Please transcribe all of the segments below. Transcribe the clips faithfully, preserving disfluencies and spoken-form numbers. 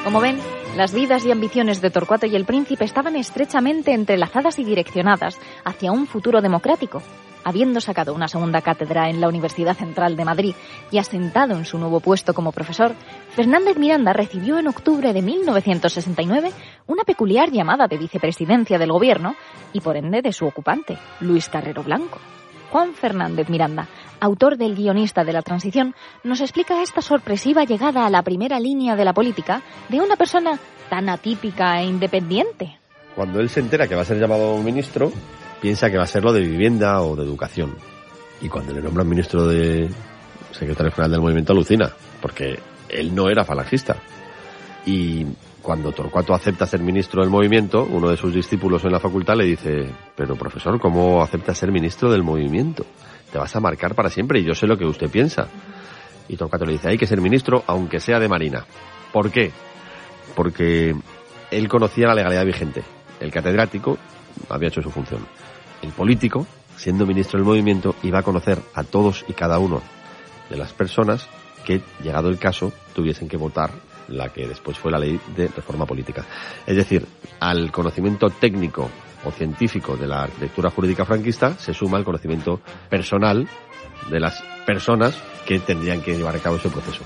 Como ven, las vidas y ambiciones de Torcuato y el Príncipe estaban estrechamente entrelazadas y direccionadas hacia un futuro democrático. Habiendo sacado una segunda cátedra en la Universidad Central de Madrid y asentado en su nuevo puesto como profesor, Fernández Miranda recibió en octubre de mil novecientos sesenta y nueve una peculiar llamada de vicepresidencia del gobierno y por ende de su ocupante, Luis Carrero Blanco. Juan Fernández Miranda, autor del Guionista de la Transición, nos explica esta sorpresiva llegada a la primera línea de la política de una persona tan atípica e independiente. Cuando él se entera que va a ser llamado ministro, piensa que va a ser lo de vivienda o de educación. Y cuando le nombran ministro de secretario general del movimiento, alucina, porque él no era falangista. Y cuando Torcuato acepta ser ministro del movimiento, uno de sus discípulos en la facultad le dice: pero profesor, ¿cómo aceptas ser ministro del movimiento? Te vas a marcar para siempre y yo sé lo que usted piensa. Y Torcuato le dice: hay que ser ministro aunque sea de Marina. ¿Por qué? Porque él conocía la legalidad vigente. El catedrático había hecho su función. El político, siendo ministro del movimiento, iba a conocer a todos y cada uno de las personas que, llegado el caso, tuviesen que votar la que después fue la ley de reforma política. Es decir, al conocimiento técnico o científico de la arquitectura jurídica franquista se suma el conocimiento personal de las personas que tendrían que llevar a cabo ese proceso.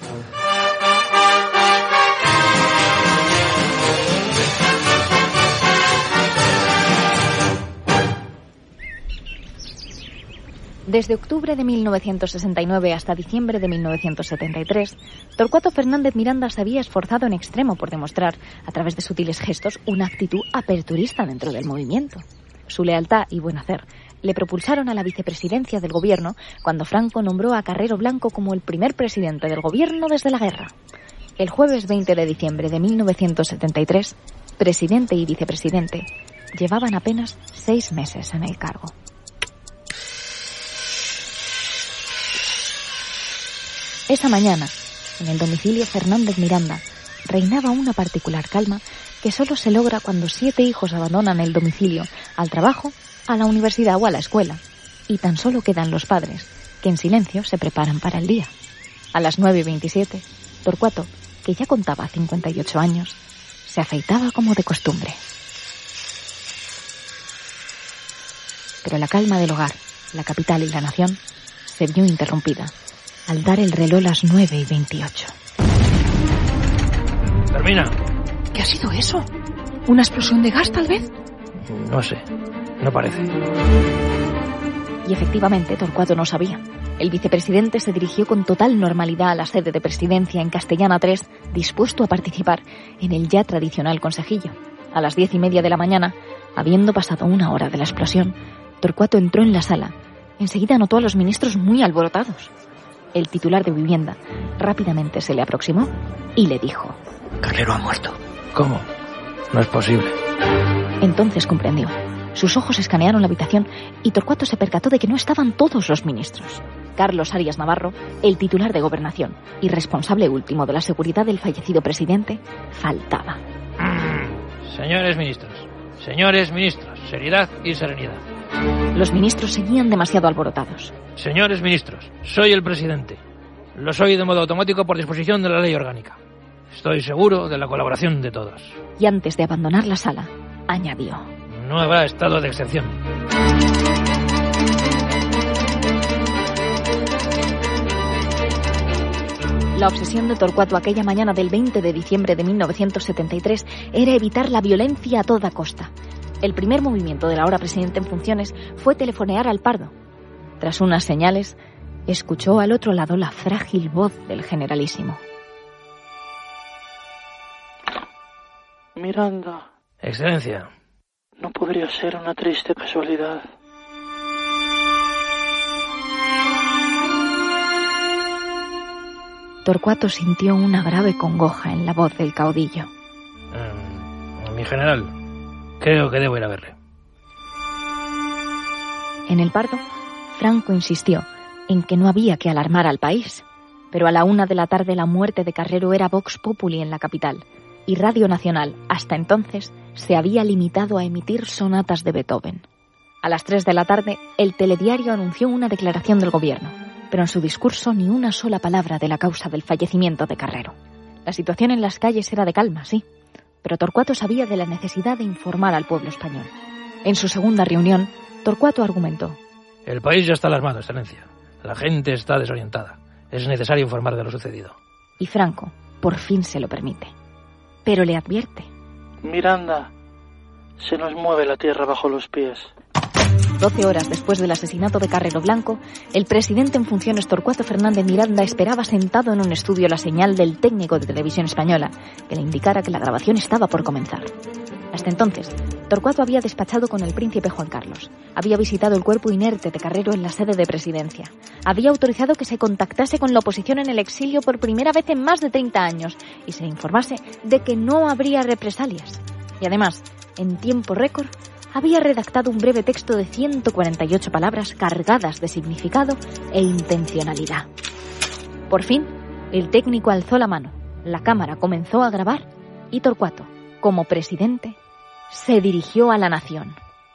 Desde octubre de mil novecientos sesenta y nueve hasta diciembre de mil novecientos setenta y tres, Torcuato Fernández Miranda se había esforzado en extremo por demostrar, a través de sutiles gestos, una actitud aperturista dentro del movimiento. Su lealtad y buen hacer le propulsaron a la vicepresidencia del gobierno cuando Franco nombró a Carrero Blanco como el primer presidente del gobierno desde la guerra. El jueves veinte de diciembre de mil novecientos setenta y tres, presidente y vicepresidente llevaban apenas seis meses en el cargo. Esa mañana, en el domicilio Fernández Miranda, reinaba una particular calma que solo se logra cuando siete hijos abandonan el domicilio al trabajo, a la universidad o a la escuela, y tan solo quedan los padres, que en silencio se preparan para el día. A las nueve y veintisiete, Torcuato, que ya contaba cincuenta y ocho años, se afeitaba como de costumbre. Pero la calma del hogar, la capital y la nación se vio interrumpida al dar el reloj las nueve y veintiocho. Termina. ¿Qué ha sido eso? ¿Una explosión de gas, tal vez? No sé, no parece. Y efectivamente, Torcuato no sabía. El vicepresidente se dirigió con total normalidad a la sede de presidencia en Castellana tres, dispuesto a participar en el ya tradicional consejillo. A las diez y media de la mañana, habiendo pasado una hora de la explosión, Torcuato entró en la sala. Enseguida notó a los ministros muy alborotados. El titular de vivienda rápidamente se le aproximó y le dijo: Carrero ha muerto. ¿Cómo? No es posible. Entonces comprendió. Sus ojos escanearon la habitación y Torcuato se percató de que no estaban todos los ministros. Carlos Arias Navarro, el titular de Gobernación y responsable último de la seguridad del fallecido presidente, faltaba. Señores ministros, señores ministros, seriedad y serenidad. Los ministros seguían demasiado alborotados. Señores ministros, soy el presidente. Lo soy de modo automático por disposición de la ley orgánica. Estoy seguro de la colaboración de todos. Y antes de abandonar la sala, añadió: no habrá estado de excepción. La obsesión de Torcuato aquella mañana del veinte de diciembre de mil novecientos setenta y tres era evitar la violencia a toda costa. El primer movimiento del ahora presidente en funciones fue telefonear al Pardo. Tras unas señales, escuchó al otro lado la frágil voz del generalísimo. Miranda. Excelencia. No podría ser una triste casualidad. Torcuato sintió una grave congoja en la voz del caudillo. Eh, mi general, creo que debo ir a verle. En el Pardo, Franco insistió en que no había que alarmar al país, pero a la una de la tarde la muerte de Carrero era Vox Populi en la capital, y Radio Nacional, hasta entonces, se había limitado a emitir sonatas de Beethoven. A las tres de la tarde, el telediario anunció una declaración del gobierno, pero en su discurso ni una sola palabra de la causa del fallecimiento de Carrero. La situación en las calles era de calma, sí, pero Torcuato sabía de la necesidad de informar al pueblo español. En su segunda reunión, Torcuato argumentó: el país ya está alarmado, Excelencia. La gente está desorientada. Es necesario informar de lo sucedido. Y Franco, por fin se lo permite. Pero le advierte: Miranda, se nos mueve la tierra bajo los pies. Doce horas después del asesinato de Carrero Blanco, el presidente en funciones Torcuato Fernández Miranda esperaba sentado en un estudio la señal del técnico de Televisión Española, que le indicara que la grabación estaba por comenzar. Hasta entonces, Torcuato había despachado con el príncipe Juan Carlos, había visitado el cuerpo inerte de Carrero en la sede de presidencia, había autorizado que se contactase con la oposición en el exilio por primera vez en más de treinta años y se informase de que no habría represalias. Y además, en tiempo récord, había redactado un breve texto de ciento cuarenta y ocho palabras cargadas de significado e intencionalidad. Por fin, el técnico alzó la mano, la cámara comenzó a grabar y Torcuato, como presidente, se dirigió a la nación.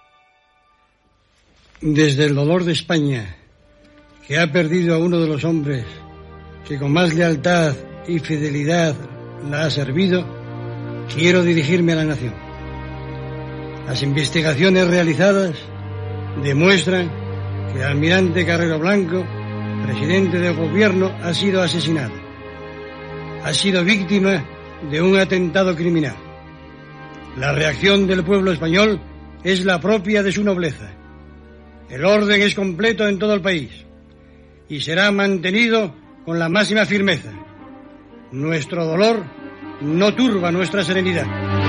Desde el dolor de España, que ha perdido a uno de los hombres que con más lealtad y fidelidad la ha servido, quiero dirigirme a la nación. Las investigaciones realizadas demuestran que el almirante Carrero Blanco, presidente del gobierno, ha sido asesinado. Ha sido víctima de un atentado criminal. La reacción del pueblo español es la propia de su nobleza. El orden es completo en todo el país y será mantenido con la máxima firmeza. Nuestro dolor no turba nuestra serenidad.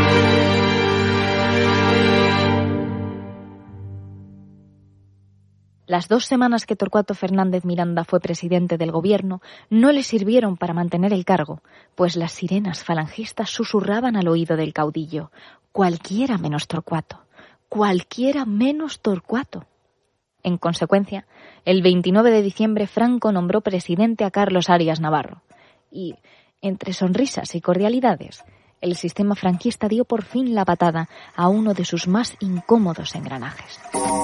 Las dos semanas que Torcuato Fernández Miranda fue presidente del gobierno no le sirvieron para mantener el cargo, pues las sirenas falangistas susurraban al oído del caudillo: cualquiera menos Torcuato, cualquiera menos Torcuato. En consecuencia, el veintinueve de diciembre Franco nombró presidente a Carlos Arias Navarro. Y, entre sonrisas y cordialidades, el sistema franquista dio por fin la patada a uno de sus más incómodos engranajes.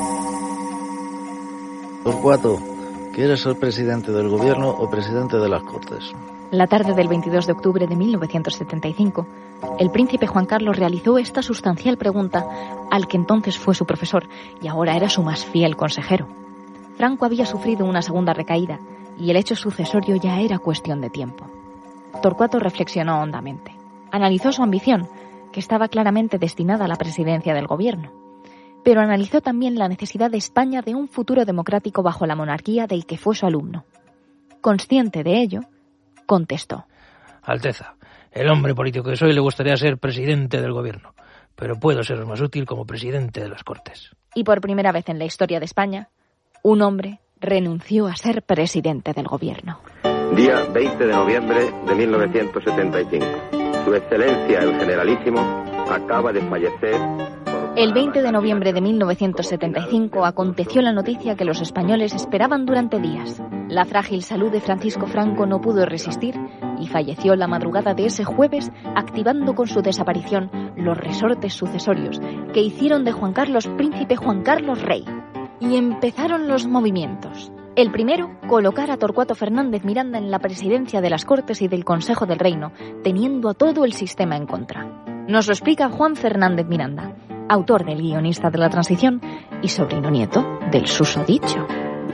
Torcuato, ¿quieres ser presidente del gobierno o presidente de las Cortes? La tarde del veintidós de octubre de mil novecientos setenta y cinco, el príncipe Juan Carlos realizó esta sustancial pregunta al que entonces fue su profesor y ahora era su más fiel consejero. Franco había sufrido una segunda recaída y el hecho sucesorio ya era cuestión de tiempo. Torcuato reflexionó hondamente. Analizó su ambición, que estaba claramente destinada a la presidencia del gobierno. Pero analizó también la necesidad de España de un futuro democrático bajo la monarquía del que fue su alumno. Consciente de ello, contestó: Alteza, el hombre político que soy le gustaría ser presidente del gobierno, pero puedo ser más útil como presidente de las Cortes. Y por primera vez en la historia de España, un hombre renunció a ser presidente del gobierno. Día veinte de noviembre de mil novecientos setenta y cinco. Su Excelencia el Generalísimo acaba de fallecer. El veinte de noviembre de mil novecientos setenta y cinco aconteció la noticia que los españoles esperaban durante días. La frágil salud de Francisco Franco no pudo resistir y falleció la madrugada de ese jueves, activando con su desaparición los resortes sucesorios que hicieron de Juan Carlos príncipe Juan Carlos rey. Y empezaron los movimientos. El primero, colocar a Torcuato Fernández Miranda en la presidencia de las Cortes y del Consejo del Reino, teniendo a todo el sistema en contra. Nos lo explica Juan Fernández Miranda, autor del Guionista de la Transición y sobrino nieto del susodicho.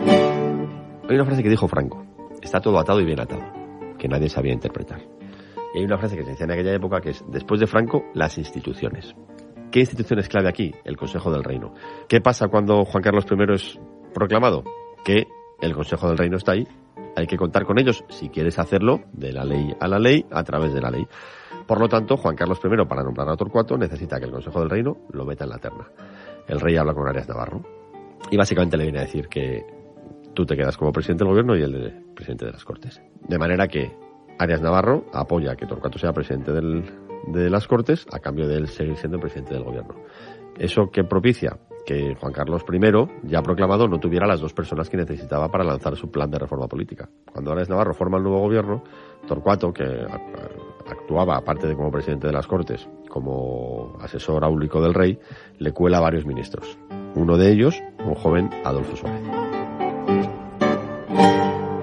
Hay una frase que dijo Franco: está todo atado y bien atado, que nadie sabía interpretar. Y hay una frase que se decía en aquella época que es: después de Franco, las instituciones. ¿Qué institución es clave aquí? El Consejo del Reino. ¿Qué pasa cuando Juan Carlos primero es proclamado? Que el Consejo del Reino está ahí, hay que contar con ellos si quieres hacerlo de la ley a la ley, a través de la ley. Por lo tanto, Juan Carlos primero, para nombrar a Torcuato, necesita que el Consejo del Reino lo meta en la terna. El rey habla con Arias Navarro y básicamente le viene a decir que tú te quedas como presidente del gobierno y el de presidente de las Cortes. De manera que Arias Navarro apoya que Torcuato sea presidente del, de las Cortes a cambio de él seguir siendo presidente del gobierno. ¿Eso qué propicia? Que Juan Carlos primero, ya proclamado, no tuviera las dos personas que necesitaba para lanzar su plan de reforma política. Cuando Arias Navarro forma el nuevo gobierno, Torcuato, que actuaba, aparte de como presidente de las Cortes, como asesor áulico del rey, le cuela a varios ministros. Uno de ellos, un joven Adolfo Suárez.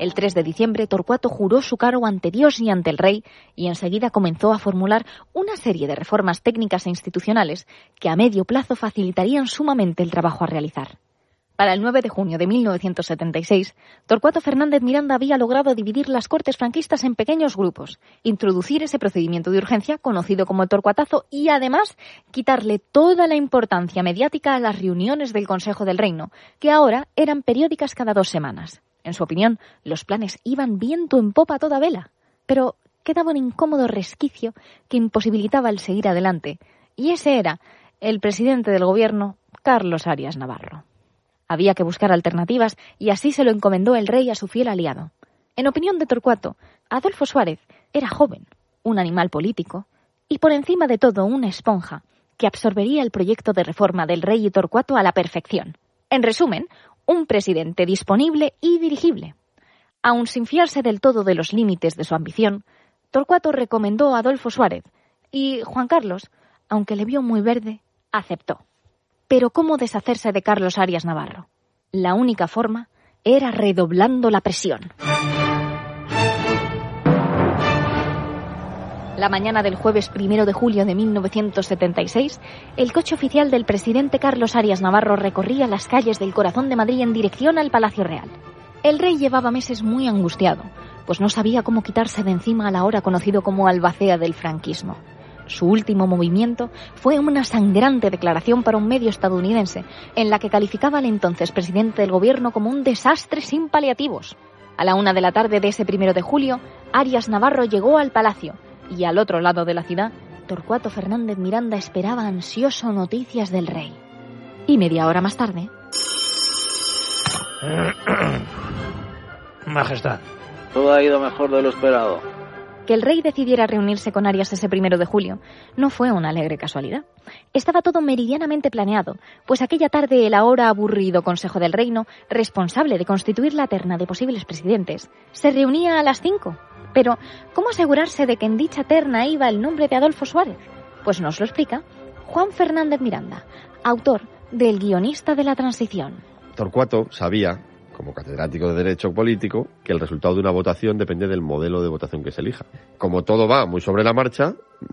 El tres de diciembre, Torcuato juró su cargo ante Dios y ante el rey y enseguida comenzó a formular una serie de reformas técnicas e institucionales que a medio plazo facilitarían sumamente el trabajo a realizar. Para el nueve de junio de mil novecientos setenta y seis, Torcuato Fernández Miranda había logrado dividir las Cortes franquistas en pequeños grupos, introducir ese procedimiento de urgencia conocido como el Torcuatazo y, además, quitarle toda la importancia mediática a las reuniones del Consejo del Reino, que ahora eran periódicas cada dos semanas. En su opinión, los planes iban viento en popa a toda vela, pero quedaba un incómodo resquicio que imposibilitaba el seguir adelante, y ese era el presidente del gobierno, Carlos Arias Navarro. Había que buscar alternativas y así se lo encomendó el rey a su fiel aliado. En opinión de Torcuato, Adolfo Suárez era joven, un animal político y por encima de todo una esponja que absorbería el proyecto de reforma del rey y Torcuato a la perfección. En resumen, un presidente disponible y dirigible. Aun sin fiarse del todo de los límites de su ambición, Torcuato recomendó a Adolfo Suárez y Juan Carlos, aunque le vio muy verde, aceptó. Pero ¿cómo deshacerse de Carlos Arias Navarro? La única forma era redoblando la presión. La mañana del jueves primero de julio de mil novecientos setenta y seis, el coche oficial del presidente Carlos Arias Navarro recorría las calles del corazón de Madrid en dirección al Palacio Real. El rey llevaba meses muy angustiado, pues no sabía cómo quitarse de encima al ahora conocido como albacea del franquismo. Su último movimiento fue una sangrante declaración para un medio estadounidense, en la que calificaba al entonces presidente del gobierno como un desastre sin paliativos. A la una de la tarde de ese primero de julio, Arias Navarro llegó al palacio, y al otro lado de la ciudad, Torcuato Fernández Miranda esperaba ansioso noticias del rey. Y media hora más tarde... Majestad. Todo ha ido mejor de lo esperado. Que el rey decidiera reunirse con Arias ese primero de julio no fue una alegre casualidad. Estaba todo meridianamente planeado, pues aquella tarde el ahora aburrido Consejo del Reino, responsable de constituir la terna de posibles presidentes, se reunía a las cinco. Pero, ¿cómo asegurarse de que en dicha terna iba el nombre de Adolfo Suárez? Pues nos lo explica Juan Fernández Miranda, autor del Guionista de la Transición. Torcuato sabía, como catedrático de Derecho Político, que el resultado de una votación depende del modelo de votación que se elija. Como todo va muy sobre la marcha,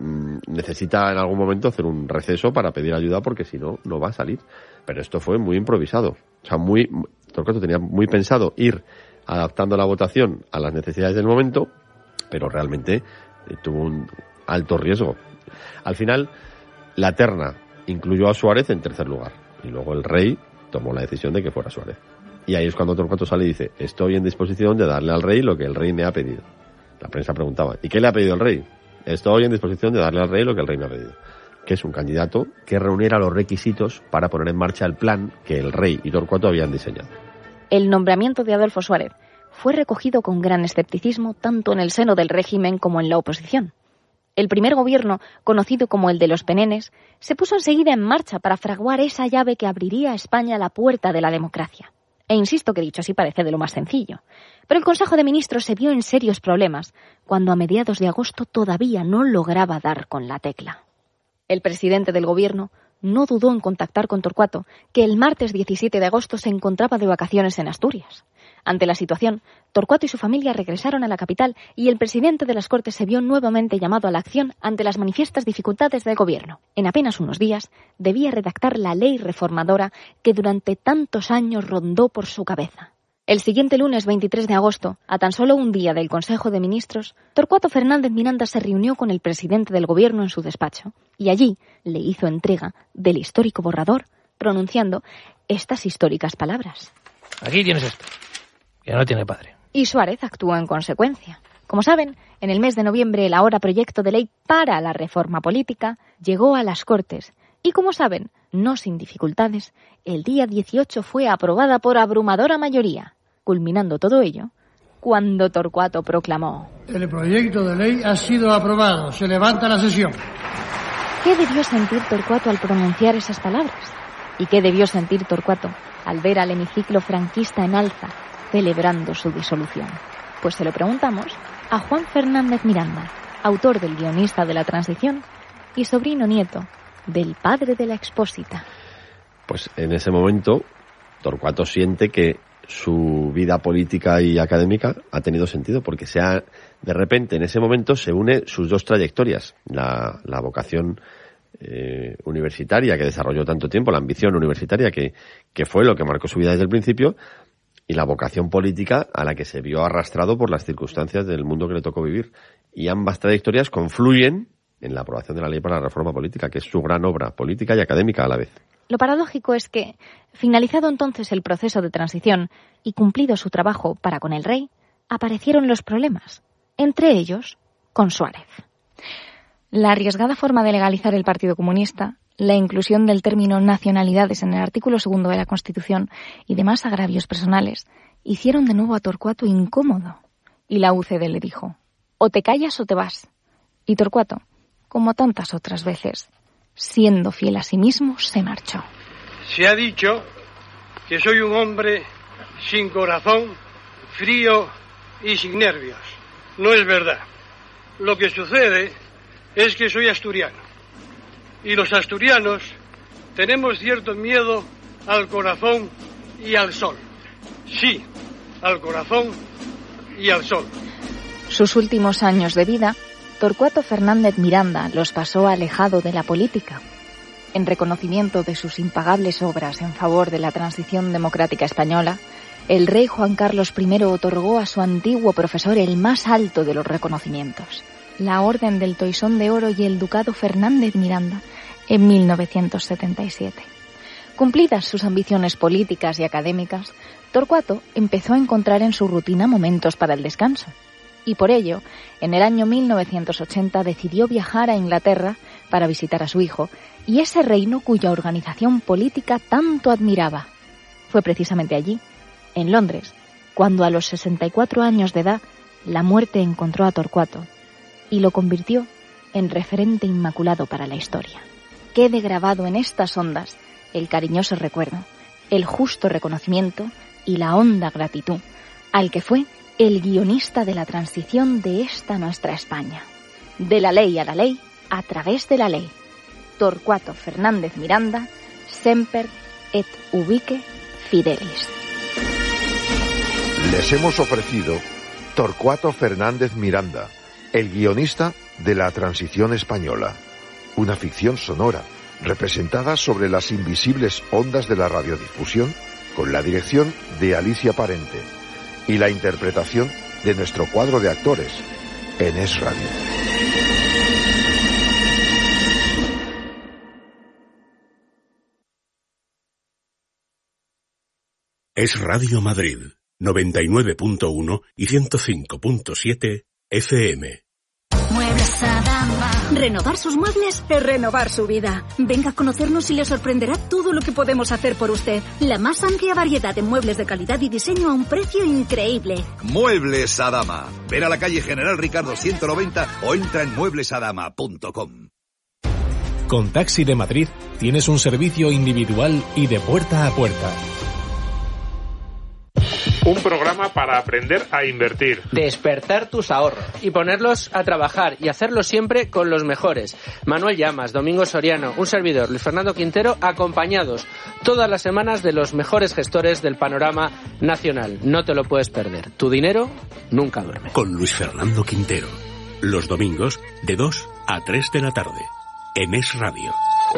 necesita en algún momento hacer un receso para pedir ayuda porque si no, no va a salir. Pero esto fue muy improvisado. O sea, muy Torcuato tenía muy pensado ir adaptando la votación a las necesidades del momento, pero realmente eh, tuvo un alto riesgo. Al final, la terna incluyó a Suárez en tercer lugar y luego el rey tomó la decisión de que fuera Suárez. Y ahí es cuando Torcuato sale y dice: estoy en disposición de darle al rey lo que el rey me ha pedido. La prensa preguntaba: ¿y qué le ha pedido el rey? Estoy en disposición de darle al rey lo que el rey me ha pedido. Que es un candidato que reuniera los requisitos para poner en marcha el plan que el rey y Torcuato habían diseñado. El nombramiento de Adolfo Suárez fue recogido con gran escepticismo tanto en el seno del régimen como en la oposición. El primer gobierno, conocido como el de los Penenes, se puso enseguida en marcha para fraguar esa llave que abriría a España la puerta de la democracia. E insisto que dicho así parece de lo más sencillo. Pero el Consejo de Ministros se vio en serios problemas cuando a mediados de agosto todavía no lograba dar con la tecla. El presidente del gobierno no dudó en contactar con Torcuato, que el martes diecisiete de agosto se encontraba de vacaciones en Asturias. Ante la situación, Torcuato y su familia regresaron a la capital y el presidente de las Cortes se vio nuevamente llamado a la acción ante las manifiestas dificultades del gobierno. En apenas unos días debía redactar la ley reformadora que durante tantos años rondó por su cabeza. El siguiente lunes veintitrés de agosto, a tan solo un día del Consejo de Ministros, Torcuato Fernández Miranda se reunió con el presidente del gobierno en su despacho y allí le hizo entrega del histórico borrador, pronunciando estas históricas palabras. Aquí tienes esto, que no tiene padre. Y Suárez actuó en consecuencia. Como saben, en el mes de noviembre el ahora proyecto de ley para la reforma política llegó a las Cortes y, como saben, no sin dificultades, el día dieciocho fue aprobada por abrumadora mayoría, culminando todo ello cuando Torcuato proclamó: el proyecto de ley ha sido aprobado. Se levanta la sesión. ¿Qué debió sentir Torcuato al pronunciar esas palabras? ¿Y qué debió sentir Torcuato al ver al hemiciclo franquista en alza celebrando su disolución? Pues se lo preguntamos a Juan Fernández Miranda, autor del Guionista de la Transición y sobrino nieto del padre de la Expósita. Pues en ese momento Torcuato siente que su vida política y académica ha tenido sentido, porque se ha, de repente, en ese momento, se une sus dos trayectorias, la, la vocación eh, universitaria que desarrolló tanto tiempo, la ambición universitaria que, que fue lo que marcó su vida desde el principio, y la vocación política a la que se vio arrastrado por las circunstancias del mundo que le tocó vivir. Y ambas trayectorias confluyen en la aprobación de la Ley para la Reforma Política, que es su gran obra política y académica a la vez. Lo paradójico es que, finalizado entonces el proceso de transición y cumplido su trabajo para con el rey, aparecieron los problemas, entre ellos con Suárez. La arriesgada forma de legalizar el Partido Comunista, la inclusión del término nacionalidades en el artículo segundo de la Constitución y demás agravios personales hicieron de nuevo a Torcuato incómodo. Y la U C D le dijo, o te callas o te vas. Y Torcuato, como tantas otras veces, siendo fiel a sí mismo, se marchó. Se ha dicho que soy un hombre sin corazón, frío y sin nervios. No es verdad. Lo que sucede es que soy asturiano. Y los asturianos tenemos cierto miedo al corazón y al sol. Sí, al corazón y al sol. Sus últimos años de vida, Torcuato Fernández Miranda los pasó alejado de la política. En reconocimiento de sus impagables obras en favor de la transición democrática española, el rey Juan Carlos primero otorgó a su antiguo profesor el más alto de los reconocimientos, la Orden del Toisón de Oro y el Ducado Fernández Miranda, en mil novecientos setenta y siete. Cumplidas sus ambiciones políticas y académicas, Torcuato empezó a encontrar en su rutina momentos para el descanso. Y por ello, en el año mil novecientos ochenta decidió viajar a Inglaterra para visitar a su hijo y ese reino cuya organización política tanto admiraba. Fue precisamente allí, en Londres, cuando a los sesenta y cuatro años de edad la muerte encontró a Torcuato y lo convirtió en referente inmaculado para la historia. Quede grabado en estas ondas el cariñoso recuerdo, el justo reconocimiento y la honda gratitud al que fue el guionista de la transición de esta nuestra España. De la ley a la ley, a través de la ley. Torcuato Fernández Miranda, semper et ubique fidelis. Les hemos ofrecido Torcuato Fernández Miranda, el guionista de la transición española. Una ficción sonora, representada sobre las invisibles ondas de la radiodifusión, con la dirección de Alicia Parente y la interpretación de nuestro cuadro de actores en Es Radio. Es Radio Madrid, noventa y nueve punto uno y ciento cinco punto siete F M. Muebles Adama. Renovar sus muebles es renovar su vida. Venga a conocernos y le sorprenderá todo lo que podemos hacer por usted. La más amplia variedad de muebles de calidad y diseño a un precio increíble. Muebles Adama. Ven a la calle General Ricardo ciento noventa o entra en muebles adama punto com. Con Taxi de Madrid tienes un servicio individual y de puerta a puerta. Un programa para aprender a invertir. Despertar tus ahorros y ponerlos a trabajar y hacerlo siempre con los mejores. Manuel Llamas, Domingo Soriano, un servidor, Luis Fernando Quintero, acompañados todas las semanas de los mejores gestores del panorama nacional. No te lo puedes perder. Tu dinero nunca duerme. Con Luis Fernando Quintero. Los domingos de dos a tres de la tarde. En Es Radio.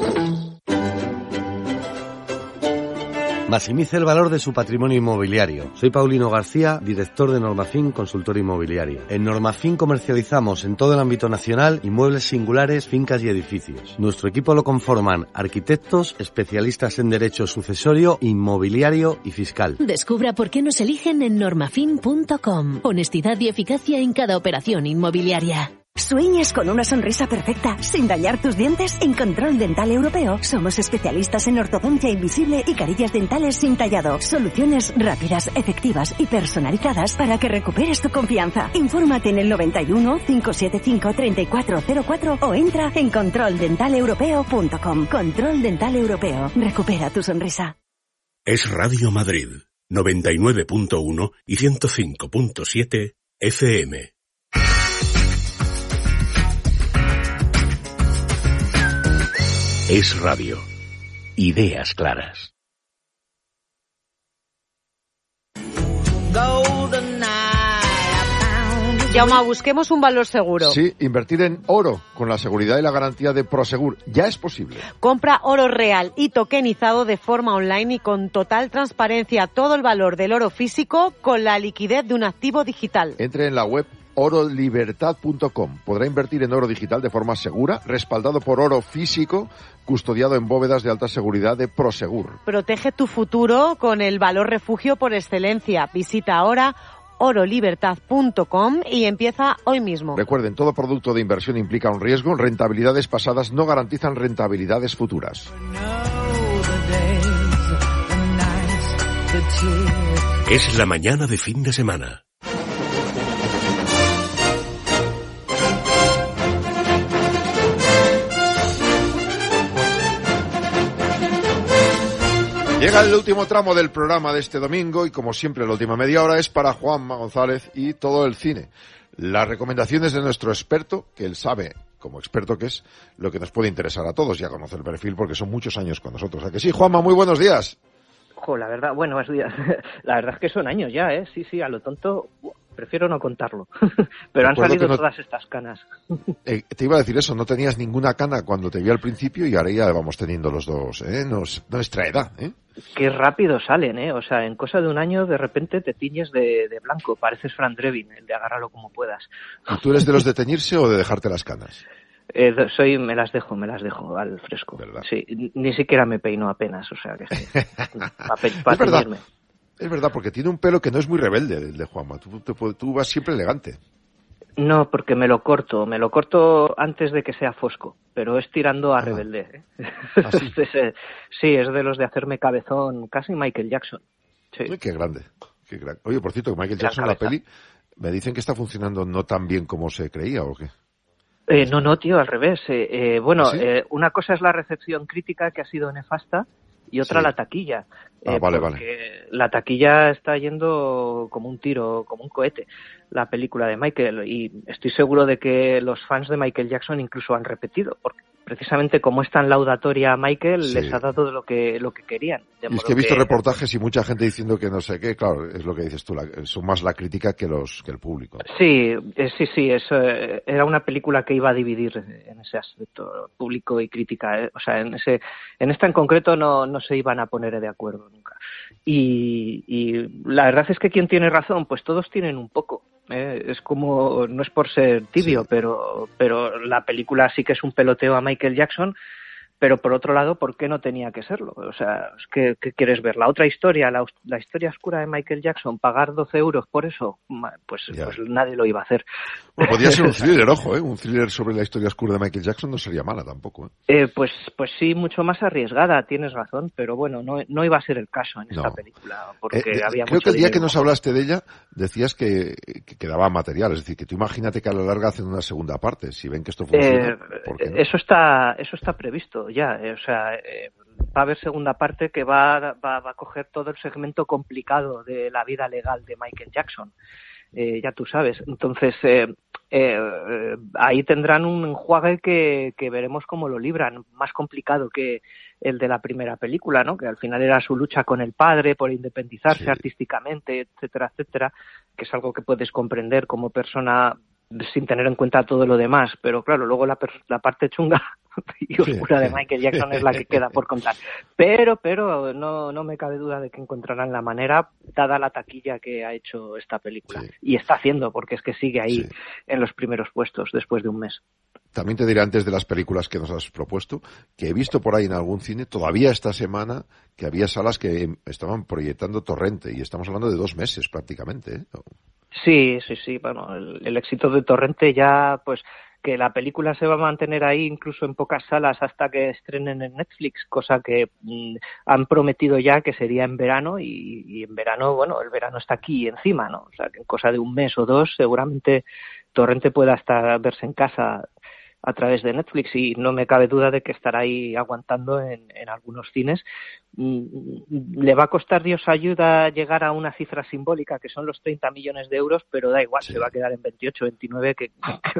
Maximice el valor de su patrimonio inmobiliario. Soy Paulino García, director de Normafin Consultora Inmobiliaria. En Normafin comercializamos en todo el ámbito nacional inmuebles singulares, fincas y edificios. Nuestro equipo lo conforman arquitectos, especialistas en derecho sucesorio, inmobiliario y fiscal. Descubra por qué nos eligen en normafin punto com. Honestidad y eficacia en cada operación inmobiliaria. ¿Sueñas con una sonrisa perfecta sin dañar tus dientes? En Control Dental Europeo somos especialistas en ortodoncia invisible y carillas dentales sin tallado. Soluciones rápidas, efectivas y personalizadas para que recuperes tu confianza. Infórmate en el noventa y uno, cinco siete cinco, treinta y cuatro cero cuatro o entra en control dental europeo punto com. Control Dental Europeo. Recupera tu sonrisa. Es Radio Madrid, noventa y nueve punto uno y ciento cinco punto siete F M. Es Radio. Ideas claras. Jaume, busquemos un valor seguro. Sí, invertir en oro con la seguridad y la garantía de Prosegur. Ya es posible. Compra oro real y tokenizado de forma online y con total transparencia todo el valor del oro físico con la liquidez de un activo digital. Entre en la web oro libertad punto com. Podrá invertir en oro digital de forma segura, respaldado por oro físico, custodiado en bóvedas de alta seguridad de Prosegur. Protege tu futuro con el valor refugio por excelencia. Visita ahora oro libertad punto com y empieza hoy mismo. Recuerden, todo producto de inversión implica un riesgo. Rentabilidades pasadas no garantizan rentabilidades futuras. Es la mañana de fin de semana. Llega el último tramo del programa de este domingo y, como siempre, la última media hora es para Juanma González y todo el cine. Las recomendaciones de nuestro experto, que él sabe, como experto que es, lo que nos puede interesar a todos. Ya conoce el perfil porque son muchos años con nosotros. ¿A que sí, Juanma? Muy buenos días. Jo, la verdad, bueno, buenos días. La verdad es que son años ya, ¿eh? Sí, sí, a lo tonto prefiero no contarlo. Pero han salido no... todas estas canas. Eh, te iba a decir eso, no tenías ninguna cana cuando te vi al principio y ahora ya vamos teniendo los dos, ¿eh? Nos, nuestra edad, ¿eh? Qué rápido salen, ¿eh? O sea, en cosa de un año de repente te tiñes de, de blanco. Pareces Fran Drebin, el de agárralo como puedas. ¿Y tú eres de los de teñirse o de dejarte las canas? Eh, soy, me las dejo, me las dejo al fresco. ¿Verdad? Sí, ni siquiera me peino apenas, o sea que sí. Para es teñirme. Es verdad, porque tiene un pelo que no es muy rebelde el de Juanma. Tú, tú, tú vas siempre elegante. No, porque me lo corto, me lo corto antes de que sea fosco, pero es tirando a ah. rebelde. ¿eh? ¿Ah, sí? Sí, es de los de hacerme cabezón, casi Michael Jackson. Sí. Uy, qué grande, qué grande. Oye, por cierto, Michael Jackson, la, la peli, me dicen que está funcionando no tan bien como se creía, ¿o qué? Eh, no, no, tío, al revés. Eh, eh, bueno, ¿sí? eh, una cosa es la recepción crítica, que ha sido nefasta, y otra sí. la taquilla. Ah, eh, vale, porque vale. La taquilla está yendo como un tiro, como un cohete, la película de Michael, y estoy seguro de que los fans de Michael Jackson incluso han repetido, porque precisamente como es tan laudatoria a Michael, sí. les ha dado lo que lo que querían. Y es que he visto que... reportajes y mucha gente diciendo que no sé qué, claro, es lo que dices tú, la, son más la crítica que los que el público. Sí, eh, sí, sí, eso eh, era una película que iba a dividir en ese aspecto, público y crítica, eh, o sea, en ese en esta en concreto no no se iban a poner de acuerdo nunca. Y, y la verdad es que quien tiene razón, pues todos tienen un poco. Eh, es como, no es por ser tibio, sí. pero pero la película sí que es un peloteo a Michael Jackson, pero por otro lado, ¿por qué no tenía que serlo? O sea, ¿qué, qué quieres ver? ¿La otra historia, la, la historia oscura de Michael Jackson, pagar doce euros por eso? Pues, pues nadie lo iba a hacer. Bueno, podría ser un thriller, ojo, ¿eh? Un thriller sobre la historia oscura de Michael Jackson no sería mala tampoco, ¿eh? Eh, pues pues sí, mucho más arriesgada, tienes razón, pero bueno, no, no iba a ser el caso en esta no. película, porque eh, había creo mucho que el día dinero. que nos hablaste de ella, decías que, que quedaba material, es decir, que tú imagínate que a la larga hacen una segunda parte, si ven que esto funciona, eh, ¿por qué no? Eso está, eso está previsto ya, eh, o sea, Eh, va a haber segunda parte que va, va, va a coger todo el segmento complicado de la vida legal de Michael Jackson, eh, ya tú sabes. Entonces, eh, eh, ahí tendrán un enjuague que, que veremos cómo lo libran, más complicado que el de la primera película, ¿no? Que al final era su lucha con el padre por independizarse sí. artísticamente, etcétera, etcétera, que es algo que puedes comprender como persona sin tener en cuenta todo lo demás, pero claro, luego la, la parte chunga y oscura de Michael Jackson es la que queda por contar. Pero, pero no, no me cabe duda de que encontrarán la manera, dada la taquilla que ha hecho esta película. Sí. Y está haciendo, porque es que sigue ahí sí. en los primeros puestos después de un mes. También te diré, antes de las películas que nos has propuesto, que he visto por ahí en algún cine, todavía esta semana, que había salas que estaban proyectando Torrente, y estamos hablando de dos meses prácticamente, ¿eh? Sí, sí, sí, bueno, el, el éxito de Torrente ya, pues, que la película se va a mantener ahí incluso en pocas salas hasta que estrenen en Netflix, cosa que mmm, han prometido ya que sería en verano, y, y en verano, bueno, el verano está aquí encima, ¿no? O sea, que en cosa de un mes o dos seguramente Torrente pueda hasta verse en casa a través de Netflix y no me cabe duda de que estará ahí aguantando en, en algunos cines. Le va a costar Dios ayuda llegar a una cifra simbólica que son los treinta millones de euros, pero da igual, sí. Se va a quedar en veintiocho, veintinueve, que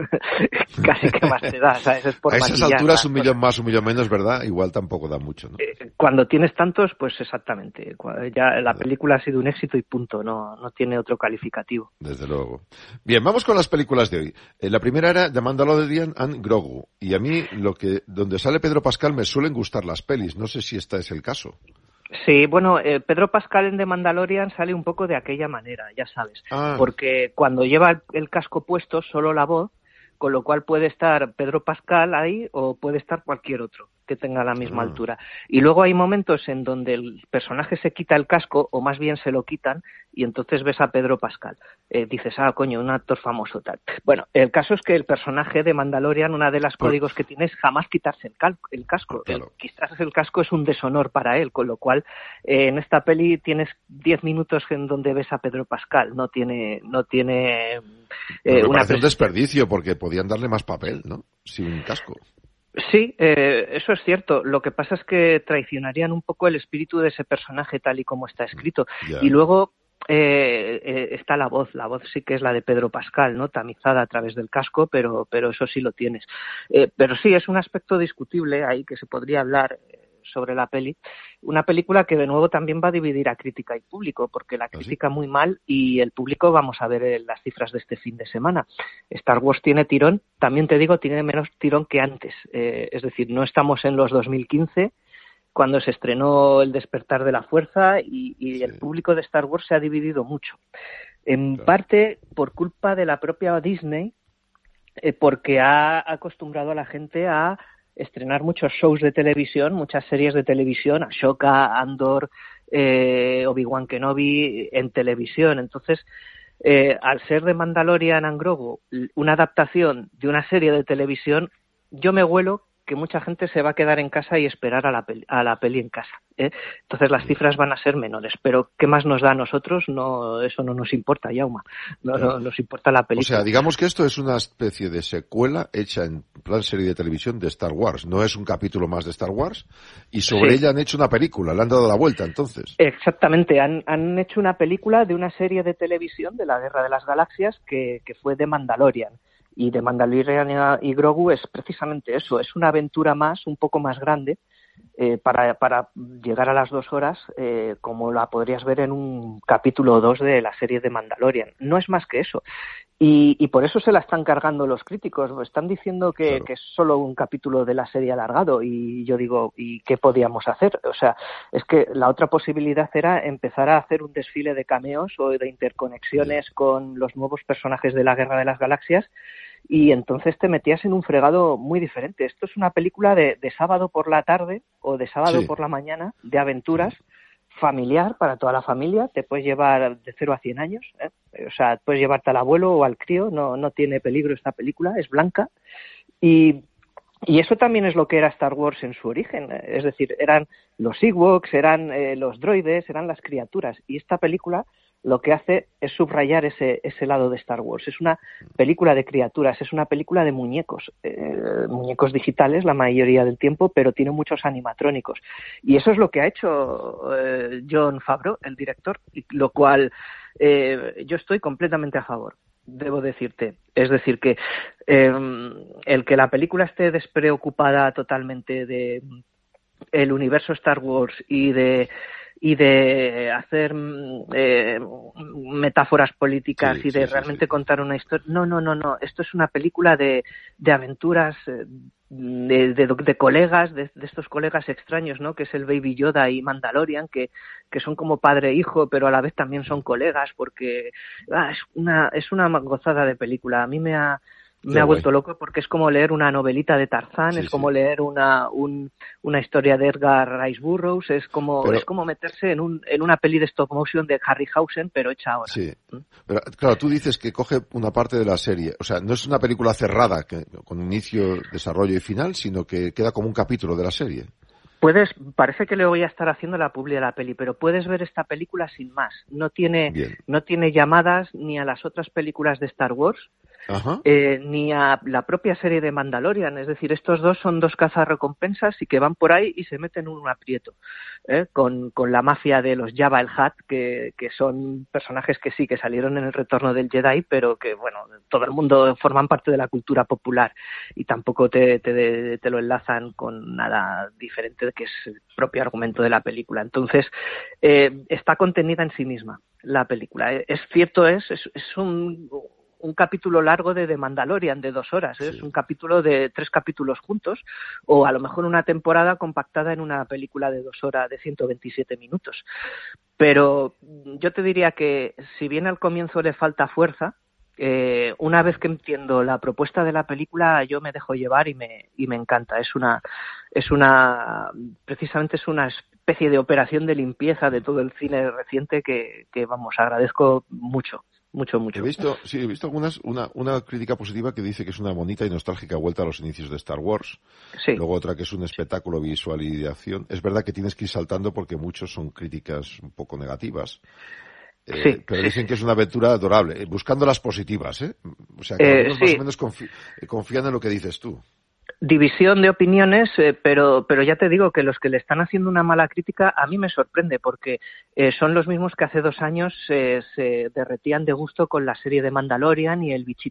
casi que más te da, ¿sabes? Es por a esas maquillar, alturas un millón más, un millón menos, ¿verdad? Igual tampoco da mucho, ¿no? Cuando tienes tantos, pues exactamente. Ya la película ha sido un éxito y punto, no, no tiene otro calificativo. Desde luego. Bien, vamos con las películas de hoy. Eh, la primera era The Mandalorian and Grogu, y a mí lo que donde sale Pedro Pascal me suelen gustar las pelis, no sé si este es el caso. Sí, bueno, eh, Pedro Pascal en The Mandalorian sale un poco de aquella manera, ya sabes, ah. porque cuando lleva el, el casco puesto, solo la voz, con lo cual puede estar Pedro Pascal ahí o puede estar cualquier otro que tenga la misma ah. altura. Y luego hay momentos en donde el personaje se quita el casco, o más bien se lo quitan, y entonces ves a Pedro Pascal. Eh, dices, ah, coño, un actor famoso, tal. Bueno, el caso es que el personaje de Mandalorian, una de las códigos que tiene es jamás quitarse el, cal- el casco. Claro. El quitarse el casco es un deshonor para él, con lo cual eh, en esta peli tienes diez minutos en donde ves a Pedro Pascal. No tiene... No tiene eh, me una parece un desperdicio, porque podían darle más papel, ¿no? Sin casco. Sí, eh, eso es cierto. Lo que pasa es que traicionarían un poco el espíritu de ese personaje tal y como está escrito. Yeah. Y luego eh, eh, está la voz. La voz sí que es la de Pedro Pascal, ¿no? Tamizada a través del casco, pero, pero eso sí lo tienes. Eh, pero sí, es un aspecto discutible ahí que se podría hablar sobre la peli. Una película que de nuevo también va a dividir a crítica y público, porque la crítica muy mal y el público, vamos a ver las cifras de este fin de semana. Star Wars tiene tirón, también te digo, tiene menos tirón que antes. Eh, es decir, no estamos en los dos mil quince, cuando se estrenó El despertar de la fuerza, y, y el público de Star Wars se ha dividido mucho. En claro. parte por culpa de la propia Disney, eh, porque ha acostumbrado a la gente a estrenar muchos shows de televisión, muchas series de televisión, Ahsoka, Andor, eh, Obi-Wan Kenobi en televisión. Entonces, eh, al ser de Mandalorian and Grogu una adaptación de una serie de televisión, yo me huelo que mucha gente se va a quedar en casa y esperar a la peli, a la peli en casa, ¿eh? Entonces las cifras van a ser menores, pero ¿qué más nos da a nosotros? No, eso no nos importa, Yauma, no, no nos importa la película. O sea, digamos que esto es una especie de secuela hecha en plan serie de televisión de Star Wars, no es un capítulo más de Star Wars, y sobre sí. ella han hecho una película, le han dado la vuelta entonces. Exactamente, han, han hecho una película de una serie de televisión de la Guerra de las Galaxias que, que fue de Mandalorian. Y de Mandalorian y Grogu es precisamente eso, es una aventura más, un poco más grande, eh, para, para llegar a las dos horas, eh, como la podrías ver en un capítulo o dos de la serie de Mandalorian. No es más que eso. Y, y por eso se la están cargando los críticos. Están diciendo que, claro. que es solo un capítulo de la serie alargado. Y yo digo, ¿y qué podíamos hacer? O sea, es que la otra posibilidad era empezar a hacer un desfile de cameos o de interconexiones sí. con los nuevos personajes de la Guerra de las Galaxias, y entonces te metías en un fregado muy diferente. Esto es una película de, de sábado por la tarde o de sábado sí. por la mañana, de aventuras, familiar para toda la familia. Te puedes llevar de cero a cien años, ¿eh? O sea, puedes llevarte al abuelo o al crío, no, no tiene peligro esta película, es blanca. Y, y eso también es lo que era Star Wars en su origen, es decir, eran los Ewoks, eran eh, los droides, eran las criaturas, y esta película lo que hace es subrayar ese, ese lado de Star Wars. Es una película de criaturas, es una película de muñecos, eh, muñecos digitales la mayoría del tiempo, pero tiene muchos animatrónicos. Y eso es lo que ha hecho eh, Jon Favreau, el director, lo cual eh, yo estoy completamente a favor, debo decirte. Es decir, que eh, el que la película esté despreocupada totalmente de el universo Star Wars y de y de hacer eh, metáforas políticas sí, y de sí, realmente sí, sí. contar una historia. No, no, no, no. Esto es una película de, de aventuras de, de, de colegas, de, de estos colegas extraños, ¿no? Que es el Baby Yoda y Mandalorian, que, que son como padre e hijo, pero a la vez también son colegas, porque ah, es una es una gozada de película. A mí me ha Me Qué ha vuelto guay. loco porque es como leer una novelita de Tarzán, sí, es como sí. leer una un, una historia de Edgar Rice Burroughs, es como pero, es como meterse en un en una peli de stop motion de Harryhausen, pero hecha ahora. Sí. ¿Mm? Pero claro, tú dices que coge una parte de la serie, o sea, no es una película cerrada que, con inicio, desarrollo y final, sino que queda como un capítulo de la serie. Puedes, parece que le voy a estar haciendo la publi de la peli, pero puedes ver esta película sin más. No tiene, Bien. no tiene llamadas ni a las otras películas de Star Wars. eh, ni a la propia serie de Mandalorian. Es decir, estos dos son dos cazarrecompensas y que van por ahí y se meten en un aprieto, ¿eh? con, con la mafia de los Jabba el Hutt, que, que son personajes que sí, que salieron en el Retorno del Jedi, pero que, bueno, todo el mundo forman parte de la cultura popular y tampoco te, te, te lo enlazan con nada diferente, que es el propio argumento de la película. Entonces, eh, está contenida en sí misma la película. Es cierto, es, es, es un... un capítulo largo de The Mandalorian de dos horas, ¿eh? Sí. Es un capítulo de tres capítulos juntos, o a lo mejor una temporada compactada en una película de dos horas de ciento veintisiete minutos. Pero yo te diría que si bien al comienzo le falta fuerza, eh, una vez que entiendo la propuesta de la película, yo me dejo llevar y me y me encanta. Es una es una precisamente es una especie de operación de limpieza de todo el cine reciente que, que vamos, agradezco mucho. Mucho, mucho. He visto, sí, he visto algunas, una, una crítica positiva que dice que es una bonita y nostálgica vuelta a los inicios de Star Wars. Sí. Luego otra que es un espectáculo visual y de acción. Es verdad que tienes que ir saltando porque muchos son críticas un poco negativas. Eh, sí, pero sí, dicen sí. que es una aventura adorable, buscando las positivas, ¿eh? O sea, que eh, algunos sí. más o menos confi- confían en lo que dices tú. División de opiniones, eh, pero pero ya te digo que los que le están haciendo una mala crítica a mí me sorprende, porque eh, son los mismos que hace dos años eh, se derretían de gusto con la serie de Mandalorian y el bichito